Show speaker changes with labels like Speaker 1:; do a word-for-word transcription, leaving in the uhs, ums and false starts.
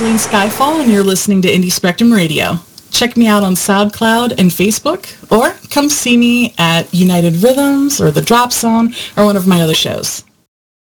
Speaker 1: Celine Skyfall, and you're listening to Indie Spectrum Radio. Check me out on SoundCloud and Facebook, or come see me at United Rhythms or The Drop Zone or one of my other shows.